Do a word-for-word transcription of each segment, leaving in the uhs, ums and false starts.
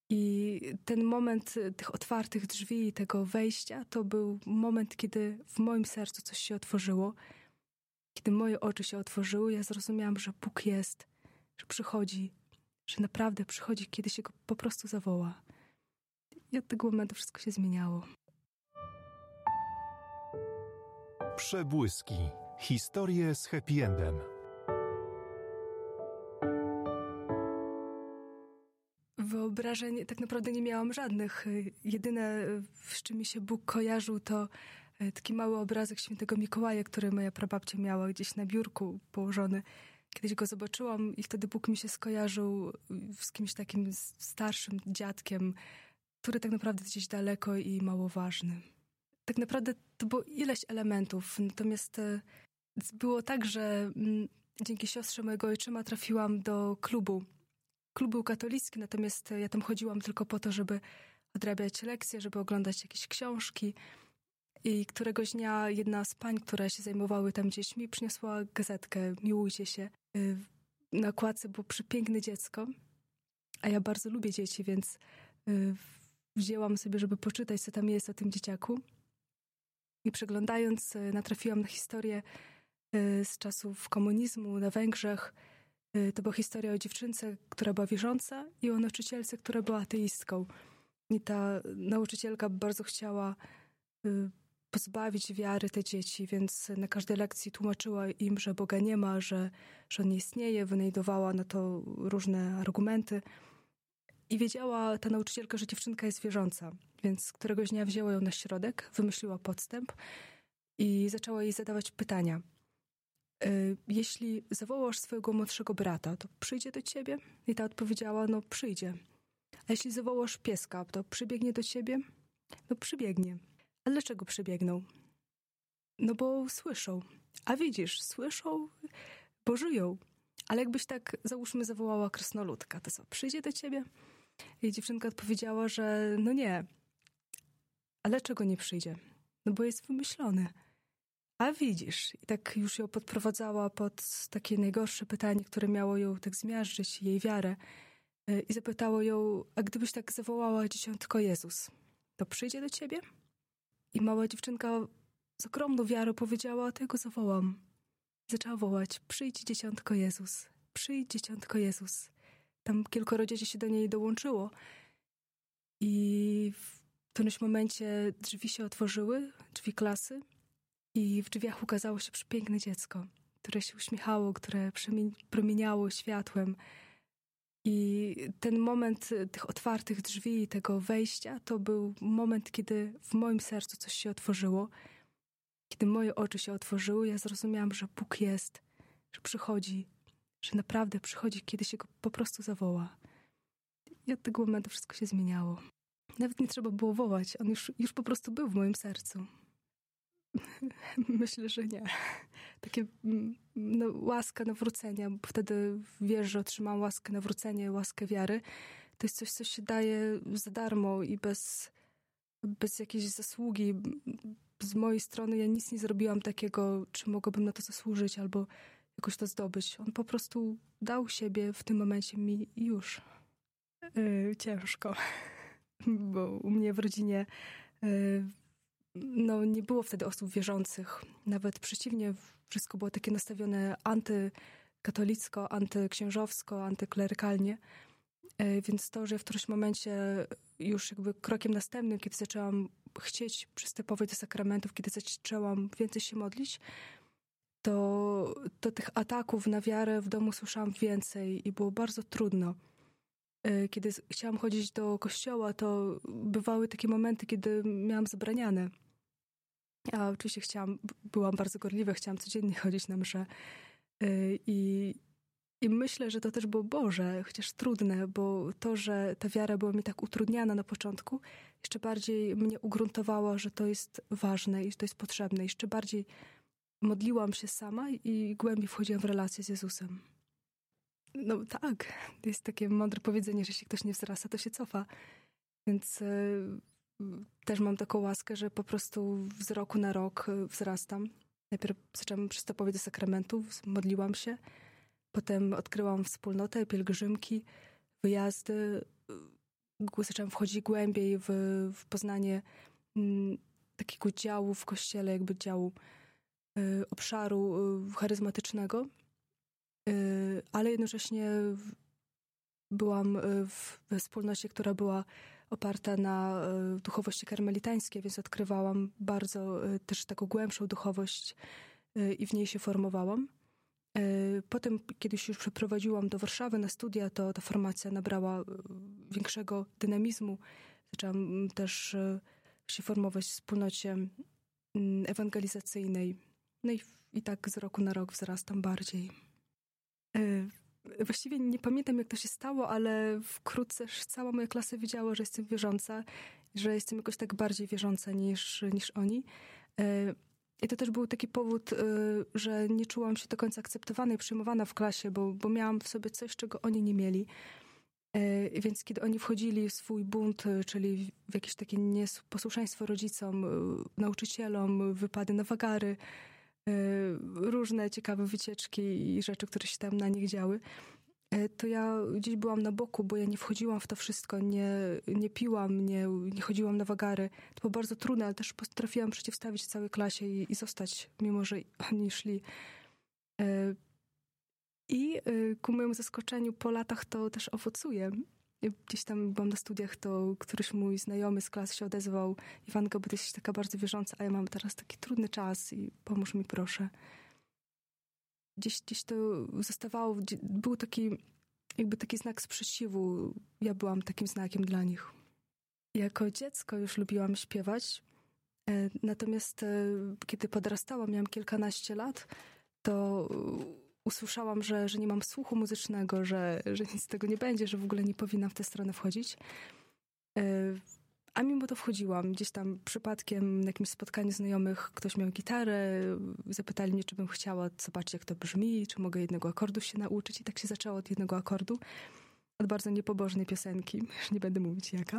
I ten moment tych otwartych drzwi, tego wejścia, to był moment, kiedy w moim sercu coś się otworzyło. Kiedy moje oczy się otworzyły, ja zrozumiałam, że Bóg jest, że przychodzi, że naprawdę przychodzi, kiedy się go po prostu zawoła. I od tego momentu wszystko się zmieniało. Przebłyski. Historie z happy endem. Wyobrażeń tak naprawdę nie miałam żadnych. Jedyne, z czym mi się Bóg kojarzył, to taki mały obrazek świętego Mikołaja, który moja prababcia miała gdzieś na biurku położony. Kiedyś go zobaczyłam i wtedy Bóg mi się skojarzył z kimś takim starszym dziadkiem, który tak naprawdę gdzieś daleko i mało ważny. Tak naprawdę to było ileś elementów, natomiast było tak, że dzięki siostrze mojego ojczyma trafiłam do klubu. Klub był katolicki, natomiast ja tam chodziłam tylko po to, żeby odrabiać lekcje, żeby oglądać jakieś książki. I któregoś dnia jedna z pań, które się zajmowały tam dziećmi, przyniosła gazetkę „Miłujcie się”. Na okładce było przepiękne dziecko, a ja bardzo lubię dzieci, więc wzięłam sobie, żeby poczytać, co tam jest o tym dzieciaku. I przeglądając, natrafiłam na historię z czasów komunizmu na Węgrzech. To była historia o dziewczynce, która była wierząca, i o nauczycielce, która była ateistką. I ta nauczycielka bardzo chciała pozbawić wiary te dzieci, więc na każdej lekcji tłumaczyła im, że Boga nie ma, że, że On nie istnieje, wynajdowała na to różne argumenty. I wiedziała ta nauczycielka, że dziewczynka jest wierząca, więc któregoś dnia wzięła ją na środek, wymyśliła podstęp i zaczęła jej zadawać pytania. Jeśli zawołasz swojego młodszego brata, to przyjdzie do ciebie? I ta odpowiedziała, no przyjdzie. A jeśli zawołasz pieska, to przybiegnie do ciebie? No przybiegnie. A dlaczego przybiegną? No bo słyszą. A widzisz, słyszą, bo żyją. Ale jakbyś tak, załóżmy, zawołała krasnoludka, to co, przyjdzie do ciebie? I dziewczynka odpowiedziała, że no nie. A dlaczego nie przyjdzie? No bo jest wymyślony. A widzisz, i tak już ją podprowadzała pod takie najgorsze pytanie, które miało ją tak zmiażdżyć, jej wiarę. I zapytało ją, a gdybyś tak zawołała dzieciątko Jezus, to przyjdzie do ciebie? I mała dziewczynka z ogromną wiarą powiedziała, to ja go zawołam. Zaczęła wołać, przyjdź dzieciątko Jezus, przyjdź dzieciątko Jezus. Tam kilkoro dzieci się do niej dołączyło. I w którymś momencie drzwi się otworzyły, drzwi klasy, i w drzwiach ukazało się przepiękne dziecko, które się uśmiechało, które promieniało światłem. I ten moment tych otwartych drzwi, tego wejścia, to był moment, kiedy w moim sercu coś się otworzyło. Kiedy moje oczy się otworzyły, ja zrozumiałam, że Bóg jest, że przychodzi, że naprawdę przychodzi, kiedy się go po prostu zawoła. I od tego momentu wszystko się zmieniało. Nawet nie trzeba było wołać, on już, już po prostu był w moim sercu. Myślę, że nie. Takie no, łaska nawrócenia, bo wtedy wiesz, że otrzymałam łaskę nawrócenia, łaskę wiary. To jest coś, co się daje za darmo i bez, bez jakiejś zasługi. Z mojej strony ja nic nie zrobiłam takiego, czy mogłabym na to zasłużyć albo jakoś to zdobyć. On po prostu dał siebie w tym momencie mi i już. Yy, ciężko, bo u mnie w rodzinie yy, no, nie było wtedy osób wierzących. Nawet przeciwnie, wszystko było takie nastawione antykatolicko, antyksiężowsko, antyklerykalnie. Więc to, że w którymś momencie już jakby krokiem następnym, kiedy zaczęłam chcieć przystępować do sakramentów, kiedy zaczęłam więcej się modlić, to, to tych ataków na wiarę w domu słyszałam więcej i było bardzo trudno. Kiedy chciałam chodzić do kościoła, to bywały takie momenty, kiedy miałam zabraniane. Ja oczywiście chciałam, byłam bardzo gorliwa, chciałam codziennie chodzić na mszę. I, I myślę, że to też było Boże, chociaż trudne, bo to, że ta wiara była mi tak utrudniana na początku, jeszcze bardziej mnie ugruntowała, że to jest ważne i że to jest potrzebne. Jeszcze bardziej modliłam się sama i głębiej wchodziłam w relację z Jezusem. No tak, to jest takie mądre powiedzenie, że jeśli ktoś nie wzrasta, to się cofa. Więc y, też mam taką łaskę, że po prostu z roku na rok wzrastam. Najpierw zaczęłam przystępować do sakramentów, modliłam się. Potem odkryłam wspólnotę, pielgrzymki, wyjazdy. zaczęłam wchodzić głębiej w, w poznanie m, takiego działu w Kościele, jakby działu y, obszaru y, charyzmatycznego, y, ale jednocześnie w, byłam w, we wspólnocie, która była oparta na y, duchowości karmelitańskiej, więc odkrywałam bardzo y, też taką głębszą duchowość y, i w niej się formowałam. Y, potem, kiedy się już przeprowadziłam do Warszawy na studia, to ta formacja nabrała y, większego dynamizmu. Zaczęłam też y, się formować w wspólnocie y, ewangelizacyjnej. No i, i tak z roku na rok wzrastam bardziej. Y, Właściwie nie pamiętam, jak to się stało, ale wkrótce cała moja klasa wiedziała, że jestem wierząca, że jestem jakoś tak bardziej wierząca niż, niż oni. I to też był taki powód, że nie czułam się do końca akceptowana i przyjmowana w klasie, bo, bo miałam w sobie coś, czego oni nie mieli. Więc kiedy oni wchodzili w swój bunt, czyli w jakieś takie nieposłuszeństwo rodzicom, nauczycielom, wypady na wagary, różne ciekawe wycieczki i rzeczy, które się tam na nich działy, to ja gdzieś byłam na boku, bo ja nie wchodziłam w to wszystko, nie, nie piłam, nie, nie chodziłam na wagary. To było bardzo trudne, ale też potrafiłam przeciwstawić całej klasie i, i zostać, mimo że oni szli. I ku mojemu zaskoczeniu po latach to też owocuje. Gdzieś tam byłam na studiach, to któryś mój znajomy z klas się odezwał: Iwanka, bo ty jesteś taka bardzo wierząca, a ja mam teraz taki trudny czas i pomóż mi proszę. Gdzieś, gdzieś to zostawało, był taki jakby taki znak sprzeciwu. Ja byłam takim znakiem dla nich. Jako dziecko już lubiłam śpiewać, natomiast kiedy podrastałam, miałam kilkanaście lat, to usłyszałam, że, że nie mam słuchu muzycznego, że, że nic z tego nie będzie, że w ogóle nie powinnam w tę stronę wchodzić. A mimo to wchodziłam. Gdzieś tam przypadkiem na jakimś spotkaniu znajomych ktoś miał gitarę, zapytali mnie, czy bym chciała zobaczyć, jak to brzmi, czy mogę jednego akordu się nauczyć. I tak się zaczęło od jednego akordu, od bardzo niepobożnej piosenki, już nie będę mówić jaka.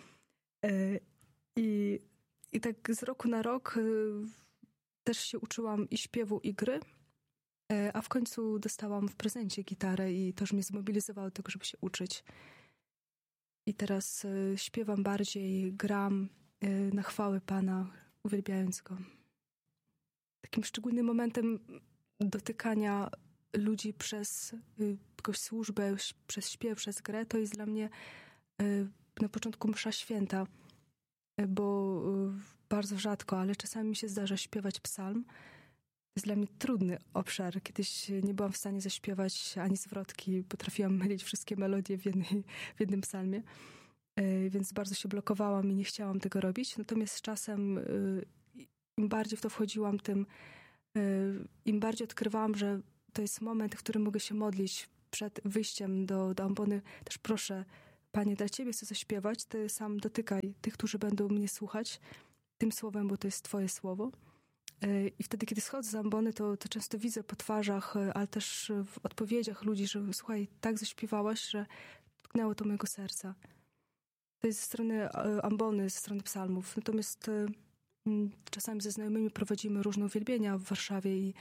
I, i tak z roku na rok też się uczyłam i śpiewu, i gry, a w końcu dostałam w prezencie gitarę i to już mnie zmobilizowało do tego, żeby się uczyć. I teraz y, śpiewam bardziej, gram y, na chwałę Pana, uwielbiając Go. Takim szczególnym momentem dotykania ludzi przez y, jakąś służbę, przez śpiew, przez grę, to jest dla mnie y, na początku msza święta, y, bo y, bardzo rzadko, ale czasami mi się zdarza śpiewać psalm. To jest dla mnie trudny obszar. Kiedyś nie byłam w stanie zaśpiewać ani zwrotki. Potrafiłam mylić wszystkie melodie w, jednej, w jednym psalmie. Yy, więc bardzo się blokowałam i nie chciałam tego robić. Natomiast z czasem yy, im bardziej w to wchodziłam, tym yy, im bardziej odkrywałam, że to jest moment, w którym mogę się modlić przed wyjściem do, do ambony. Też proszę, Panie, dla Ciebie chcę zaśpiewać. Ty sam dotykaj tych, którzy będą mnie słuchać tym słowem, bo to jest Twoje słowo. I wtedy, kiedy schodzę z ambony, to, to często widzę po twarzach, ale też w odpowiedziach ludzi, że słuchaj, tak zaśpiewałaś, że dotknęło to mojego serca. To jest ze strony ambony, ze strony psalmów. Natomiast czasami ze znajomymi prowadzimy różne uwielbienia w Warszawie i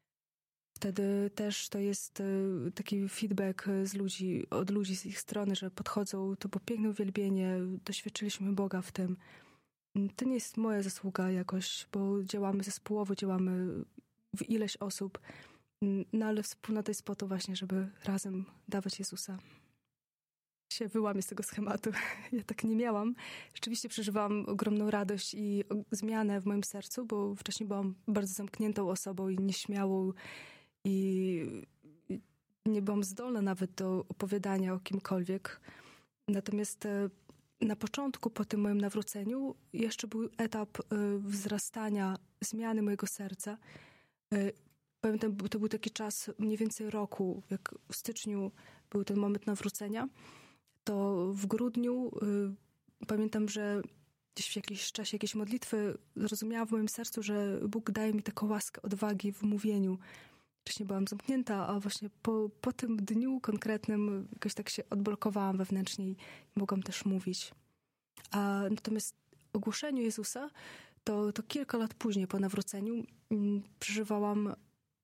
wtedy też to jest taki feedback z ludzi, od ludzi z ich strony, że podchodzą, to było piękne uwielbienie, doświadczyliśmy Boga w tym. To nie jest moja zasługa jakoś, bo działamy zespołowo, działamy w ileś osób, no ale wspólnota jest po to właśnie, żeby razem dawać Jezusa. Się wyłamię z tego schematu. Ja tak nie miałam. Rzeczywiście przeżywałam ogromną radość i zmianę w moim sercu, bo wcześniej byłam bardzo zamkniętą osobą i nieśmiałą i nie byłam zdolna nawet do opowiadania o kimkolwiek. Natomiast na początku, po tym moim nawróceniu, jeszcze był etap y, wzrastania, zmiany mojego serca. Y, pamiętam, to był taki czas mniej więcej roku, jak w styczniu był ten moment nawrócenia, to w grudniu y, pamiętam, że gdzieś w jakimś czasie jakiejś modlitwy zrozumiałam w moim sercu, że Bóg daje mi taką łaskę odwagi w mówieniu. Wcześniej byłam zamknięta, a właśnie po, po tym dniu konkretnym jakoś tak się odblokowałam wewnętrznie i mogłam też mówić. A natomiast ogłoszeniu Jezusa to, to kilka lat później po nawróceniu m, przeżywałam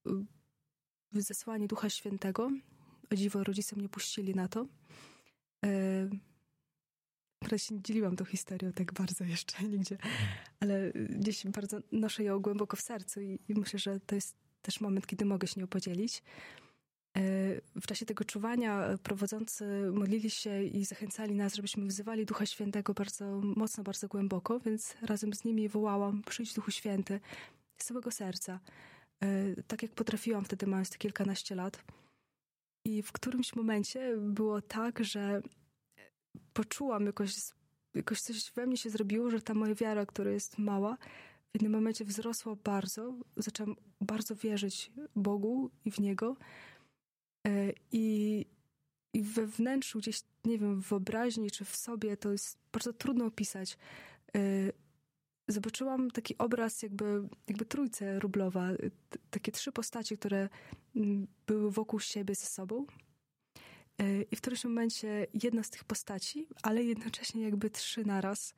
y, zesłanie Ducha Świętego. O dziwo rodzice mnie puścili na to. Y, Wprawdzie się nie dzieliłam tą historią tak bardzo jeszcze nigdzie, ale gdzieś bardzo noszę ją głęboko w sercu i, i myślę, że to jest też moment, kiedy mogę się nią podzielić. W czasie tego czuwania prowadzący modlili się i zachęcali nas, żebyśmy wzywali Ducha Świętego bardzo mocno, bardzo głęboko, więc razem z nimi wołałam: przyjdź Duchu Święty, z całego serca. Tak jak potrafiłam wtedy, mając te kilkanaście lat. I w którymś momencie było tak, że poczułam jakoś, jakoś coś we mnie się zrobiło, że ta moja wiara, która jest mała, w jednym momencie wzrosła bardzo. Zaczęłam bardzo wierzyć Bogu i w Niego. I, i we wnętrzu gdzieś, nie wiem, w wyobraźni czy w sobie, to jest bardzo trudno opisać. Zobaczyłam taki obraz jakby, jakby trójce Rublowa. T- takie trzy postacie, które były wokół siebie ze sobą. I w którymś momencie jedna z tych postaci, ale jednocześnie jakby trzy naraz,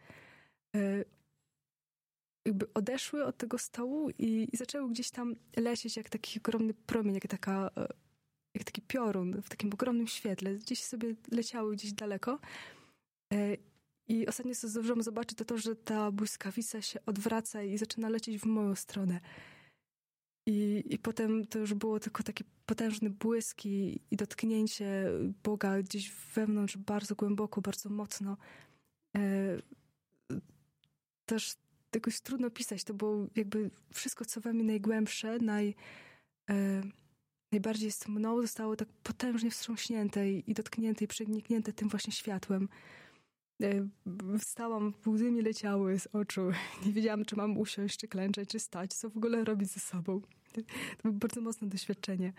jakby odeszły od tego stołu i, i zaczęły gdzieś tam lecieć jak taki ogromny promień, jak taka... jak taki piorun w takim ogromnym świetle. Gdzieś sobie leciały gdzieś daleko. I ostatnio co zdążyłam zobaczyć, to to, że ta błyskawica się odwraca i zaczyna lecieć w moją stronę. I, i potem to już było tylko taki potężny błysk i, i dotknięcie Boga gdzieś wewnątrz bardzo głęboko, bardzo mocno. E, też jakoś trudno pisać. To było jakby wszystko, co we mnie najgłębsze, naj... E, najbardziej jest mną, zostało tak potężnie wstrząśnięte i, i dotknięte i przeniknięte tym właśnie światłem. Wstałam, łzy mi leciały z oczu. Nie wiedziałam, czy mam usiąść, czy klęczeć, czy stać, co w ogóle robić ze sobą. To było bardzo mocne doświadczenie.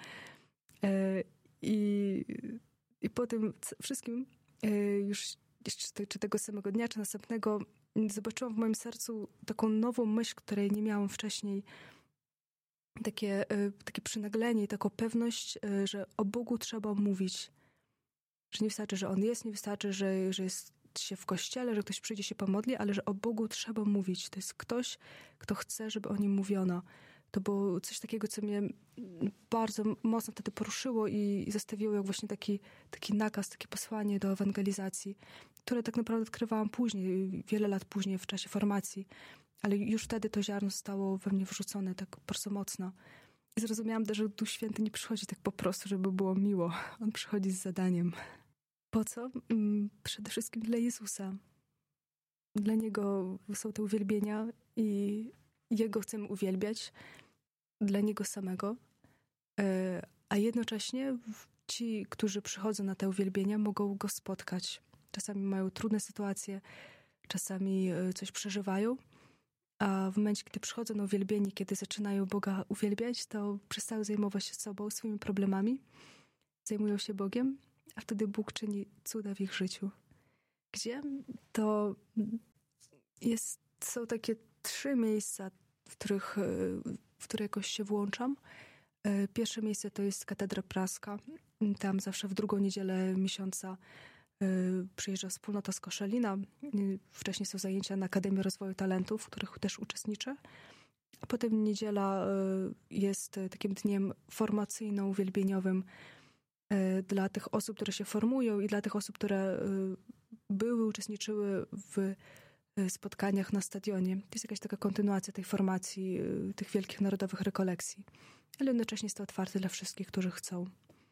I, i po tym wszystkim już czy, czy tego samego dnia, czy następnego zobaczyłam w moim sercu taką nową myśl, której nie miałam wcześniej. Takie, takie przynaglenie, taką pewność, że o Bogu trzeba mówić. Że nie wystarczy, że On jest, nie wystarczy, że, że jest się w kościele, że ktoś przyjdzie się pomodli, ale że o Bogu trzeba mówić. To jest ktoś, kto chce, żeby o Nim mówiono. To było coś takiego, co mnie bardzo mocno wtedy poruszyło i, i zostawiło jak właśnie taki, taki nakaz, takie posłanie do ewangelizacji, które tak naprawdę odkrywałam później, wiele lat później w czasie formacji. Ale już wtedy to ziarno zostało we mnie wrzucone tak bardzo mocno. I zrozumiałam też, że Duch Święty nie przychodzi tak po prostu, żeby było miło. On przychodzi z zadaniem. Po co? Przede wszystkim dla Jezusa. Dla Niego są te uwielbienia i Jego chcemy uwielbiać. Dla Niego samego. A jednocześnie ci, którzy przychodzą na te uwielbienia, mogą Go spotkać. Czasami mają trudne sytuacje, czasami coś przeżywają. A w momencie, kiedy przychodzą na uwielbienie, kiedy zaczynają Boga uwielbiać, to przestają zajmować się sobą, swoimi problemami, zajmują się Bogiem, a wtedy Bóg czyni cuda w ich życiu. Gdzie? To jest, są takie trzy miejsca, w których, w które jakoś się włączam. Pierwsze miejsce to jest Katedra Praska. Tam zawsze w drugą niedzielę miesiąca przyjeżdża wspólnota z Koszalina. Wcześniej są zajęcia na Akademii Rozwoju Talentów, w których też uczestniczę. A potem niedziela jest takim dniem formacyjno-uwielbieniowym dla tych osób, które się formują i dla tych osób, które były, uczestniczyły w spotkaniach na stadionie. To jest jakaś taka kontynuacja tej formacji, tych wielkich narodowych rekolekcji. Ale jednocześnie jest to otwarte dla wszystkich, którzy chcą.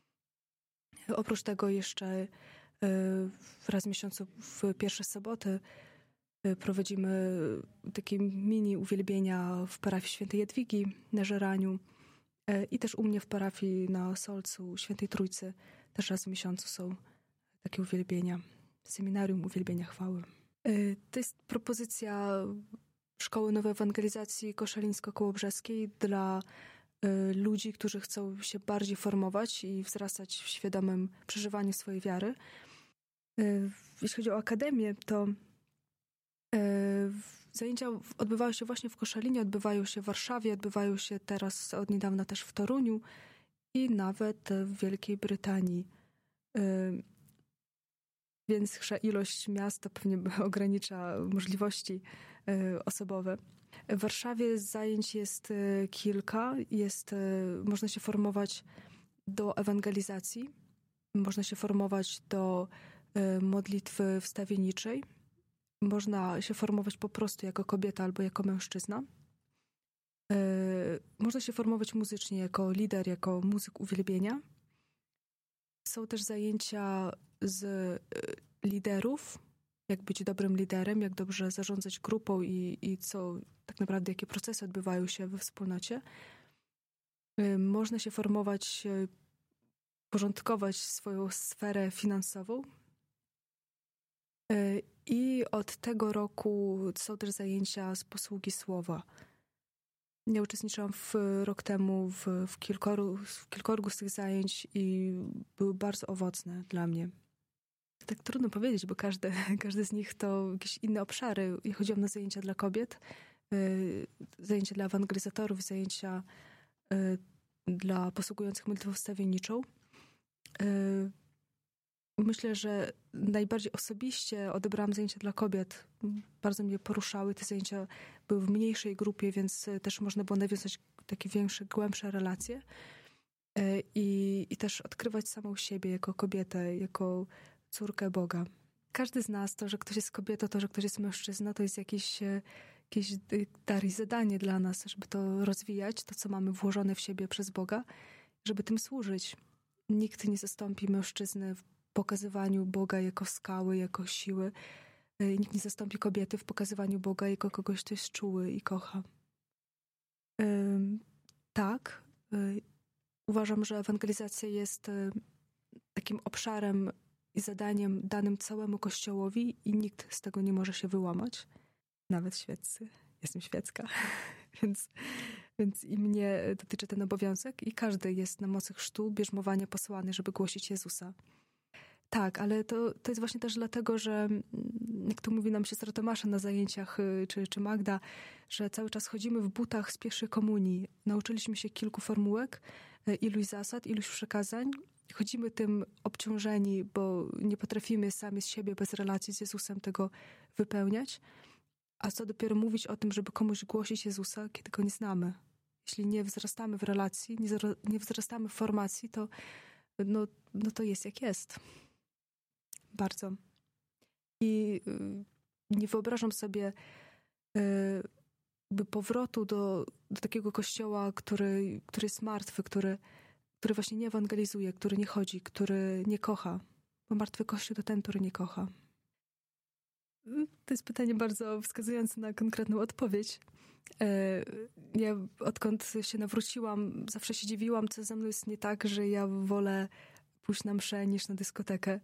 Oprócz tego jeszcze raz w miesiącu w pierwsze soboty prowadzimy takie mini uwielbienia w parafii Świętej Jadwigi na Żeraniu i też u mnie w parafii na Solcu Świętej Trójcy też raz w miesiącu są takie uwielbienia. Seminarium Uwielbienia Chwały. To jest propozycja Szkoły Nowej Ewangelizacji Koszalińsko-Kołobrzeskiej dla ludzi, którzy chcą się bardziej formować i wzrastać w świadomym przeżywaniu swojej wiary. Jeśli chodzi o akademię, to zajęcia odbywają się właśnie w Koszalinie, odbywają się w Warszawie, odbywają się teraz od niedawna też w Toruniu i nawet w Wielkiej Brytanii. Większa ilość miast to pewnie ogranicza możliwości osobowe. W Warszawie zajęć jest kilka. Jest, można się formować do ewangelizacji, można się formować do modlitwy wstawienniczej, można się formować po prostu jako kobieta albo jako mężczyzna. Można się formować muzycznie jako lider, jako muzyk uwielbienia. Są też zajęcia z liderów, jak być dobrym liderem, jak dobrze zarządzać grupą i, i co tak naprawdę, jakie procesy odbywają się we wspólnocie. Można się formować, porządkować swoją sferę finansową. I od tego roku są też zajęcia z posługi słowa. Ja uczestniczyłam w, rok temu w, w, kilkoru, w kilkorgu z tych zajęć i były bardzo owocne dla mnie. Tak trudno powiedzieć, bo każde, każdy z nich to jakieś inne obszary. Ja chodziłam na zajęcia dla kobiet, y, zajęcia dla ewangelizatorów, zajęcia y, dla posługujących modlitwą wstawienniczą. Y, myślę, że najbardziej osobiście odebrałam zajęcia dla kobiet. Bardzo mnie poruszały. Te zajęcia były w mniejszej grupie, więc też można było nawiązać takie większe, głębsze relacje y, i, i też odkrywać samą siebie jako kobietę, jako córkę Boga. Każdy z nas, to, że ktoś jest kobietą, to, że ktoś jest mężczyzna, to jest jakiś, jakiś dar i zadanie dla nas, żeby to rozwijać, to, co mamy włożone w siebie przez Boga, żeby tym służyć. Nikt nie zastąpi mężczyzny w pokazywaniu Boga jako skały, jako siły. Nikt nie zastąpi kobiety w pokazywaniu Boga jako kogoś, kto jest czuły i kocha. Ym, tak. Y, uważam, że ewangelizacja jest y, takim obszarem i zadaniem danym całemu Kościołowi i nikt z tego nie może się wyłamać. Nawet świeccy. Jestem świecka. więc, więc i mnie dotyczy ten obowiązek i każdy jest na mocy chrztu, bierzmowania posłany, żeby głosić Jezusa. Tak, ale to, to jest właśnie też dlatego, że jak tu mówi nam siostra Tomasza na zajęciach, czy, czy Magda, że cały czas chodzimy w butach z pierwszej komunii. Nauczyliśmy się kilku formułek, iluś zasad, iluś przekazań. Chodzimy tym obciążeni, bo nie potrafimy sami z siebie bez relacji z Jezusem tego wypełniać. A co dopiero mówić o tym, żeby komuś głosić Jezusa, kiedy go nie znamy. Jeśli nie wzrastamy w relacji, nie, nie wzrastamy w formacji, to, no, no to jest jak jest. Bardzo. I y, nie wyobrażam sobie y, by powrotu do, do takiego kościoła, który, który jest martwy, który który właśnie nie ewangelizuje, który nie chodzi, który nie kocha. Bo martwy Kościół to ten, który nie kocha. To jest pytanie bardzo wskazujące na konkretną odpowiedź. Ja odkąd się nawróciłam, zawsze się dziwiłam, co ze mną jest nie tak, że ja wolę pójść na mszę niż na dyskotekę.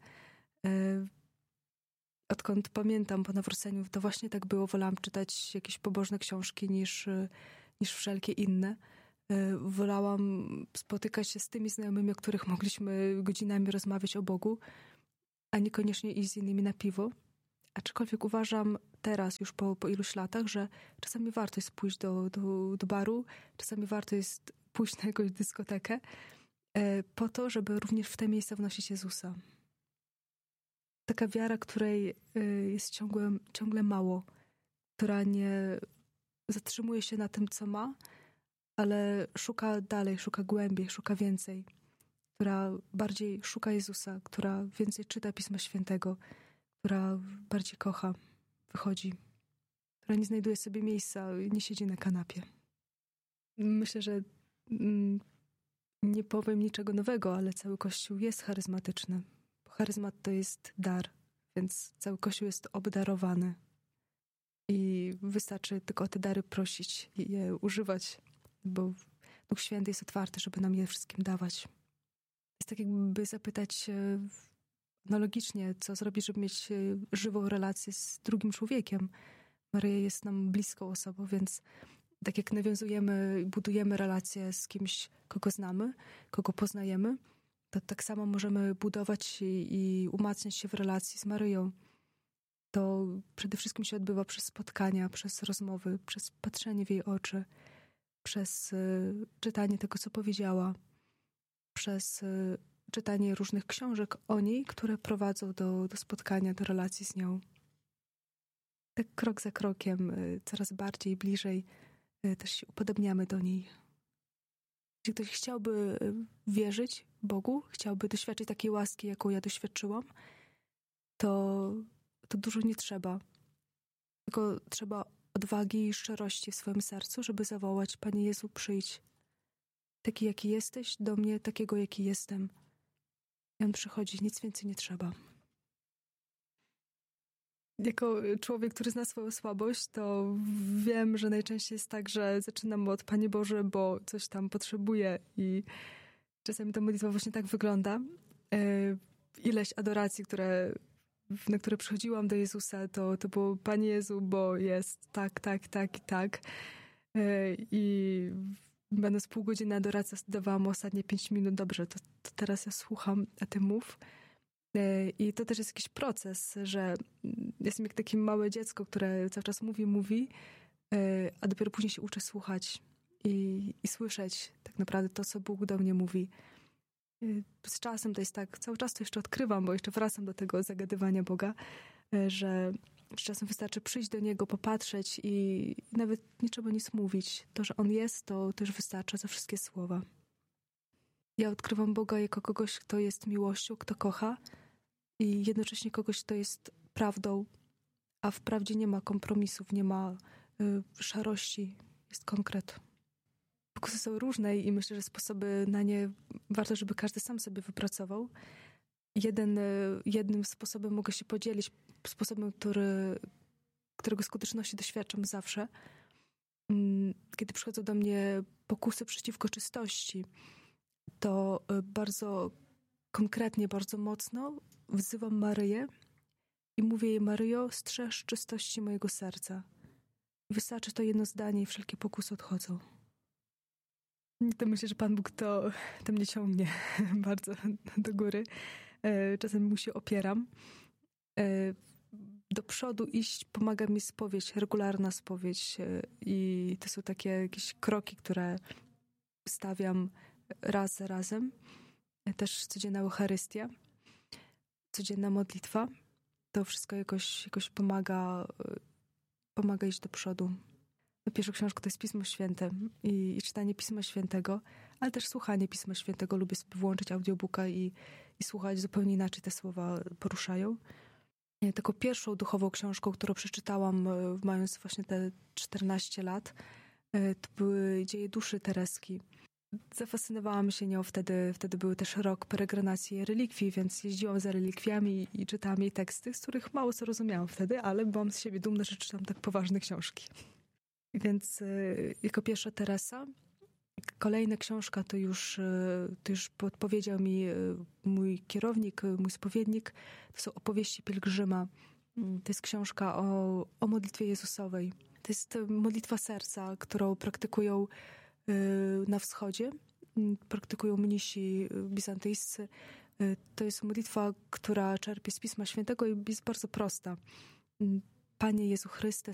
Odkąd pamiętam po nawróceniu, to właśnie tak było. Wolałam czytać jakieś pobożne książki niż, niż wszelkie inne. Wolałam spotykać się z tymi znajomymi, o których mogliśmy godzinami rozmawiać o Bogu, a niekoniecznie iść z innymi na piwo. Aczkolwiek uważam teraz, już po, po iluś latach, że czasami warto jest pójść do, do, do baru, czasami warto jest pójść na jakąś dyskotekę, po to, żeby również w te miejsca wnosić Jezusa. Taka wiara, której jest ciągle, ciągle mało, która nie zatrzymuje się na tym, co ma, ale szuka dalej, szuka głębiej, szuka więcej, która bardziej szuka Jezusa, która więcej czyta Pisma Świętego, która bardziej kocha, wychodzi, która nie znajduje sobie miejsca, nie siedzi na kanapie. Myślę, że mm, nie powiem niczego nowego, ale cały Kościół jest charyzmatyczny. Bo charyzmat to jest dar, więc cały Kościół jest obdarowany. I wystarczy tylko o te dary prosić i je używać, bo Duch Święty jest otwarty, żeby nam je wszystkim dawać. Jest tak jakby zapytać analogicznie, co zrobić, żeby mieć żywą relację z drugim człowiekiem. Maryja jest nam bliską osobą, więc tak jak nawiązujemy i budujemy relacje z kimś, kogo znamy, kogo poznajemy, to tak samo możemy budować i, i umacniać się w relacji z Maryją. To przede wszystkim się odbywa przez spotkania, przez rozmowy, przez patrzenie w jej oczy, przez y, czytanie tego, co powiedziała, przez y, czytanie różnych książek o niej, które prowadzą do, do spotkania, do relacji z nią. Tak krok za krokiem, y, coraz bardziej, bliżej y, też się upodobniamy do niej. Jeśli ktoś chciałby wierzyć Bogu, chciałby doświadczyć takiej łaski, jaką ja doświadczyłam, to, to dużo nie trzeba. Tylko trzeba odwagi i szczerości w swoim sercu, żeby zawołać: Panie Jezu, przyjdź. Taki, jaki jesteś, do mnie, takiego, jaki jestem. I On przychodzi, nic więcej nie trzeba. Jako człowiek, który zna swoją słabość, to wiem, że najczęściej jest tak, że zaczynam od Panie Boże, bo coś tam potrzebuję i czasami ta modlitwa właśnie tak wygląda. Ileś adoracji, które, na które przychodziłam do Jezusa, to, to było: Panie Jezu, bo jest tak, tak, tak i tak. I będąc pół godziny adoracji, dawałam ostatnie pięć minut. Dobrze, to, to teraz ja słucham, a ty mów. I to też jest jakiś proces, że jestem jak takie małe dziecko, które cały czas mówi, mówi, a dopiero później się uczę słuchać i, i słyszeć tak naprawdę to, co Bóg do mnie mówi. Z czasem to jest tak, cały czas to jeszcze odkrywam, bo jeszcze wracam do tego zagadywania Boga, że z czasem wystarczy przyjść do Niego, popatrzeć i nawet nie trzeba nic mówić. To, że On jest, to też wystarcza za wszystkie słowa. Ja odkrywam Boga jako kogoś, kto jest miłością, kto kocha i jednocześnie kogoś, kto jest prawdą, a w prawdzie nie ma kompromisów, nie ma y, szarości, jest konkret. Pokusy są różne i myślę, że sposoby na nie warto, żeby każdy sam sobie wypracował. Jeden, y, jednym sposobem mogę się podzielić, sposobem, który, którego skuteczności doświadczam zawsze. Y, kiedy przychodzą do mnie pokusy przeciwko czystości, to bardzo konkretnie, bardzo mocno wzywam Maryję i mówię jej: Maryjo, strzeż czystości mojego serca. Wystarczy to jedno zdanie i wszelkie pokusy odchodzą. To myślę, że Pan Bóg to, to mnie ciągnie bardzo do góry. Czasem mu się opieram. Do przodu iść pomaga mi spowiedź, regularna spowiedź. I to są takie jakieś kroki, które stawiam raz za razem. Też codzienna Eucharystia, codzienna modlitwa. To wszystko jakoś, jakoś pomaga, pomaga iść do przodu. Pierwszą książką to jest Pismo Święte i, i czytanie Pisma Świętego, ale też słuchanie Pisma Świętego. Lubię sobie włączyć audiobooka i, i słuchać, zupełnie inaczej te słowa poruszają. Taką pierwszą duchową książką, którą przeczytałam, mając właśnie te czternaście lat, to były Dzieje duszy Tereski. Zafascynowałam się nią wtedy. Wtedy był też rok peregrinacji relikwii, więc jeździłam za relikwiami i czytałam jej teksty, z których mało co rozumiałam wtedy, ale byłam z siebie dumna, że czytam tak poważne książki. Więc y, jako pierwsza Teresa. Kolejna książka to już, y, to już podpowiedział mi y, mój kierownik, mój spowiednik. To są opowieści pielgrzyma. To jest książka o, o modlitwie Jezusowej. To jest modlitwa serca, którą praktykują na wschodzie, praktykują mnisi bizantyjscy. To jest modlitwa, która czerpie z Pisma Świętego i jest bardzo prosta. Panie Jezu Chryste,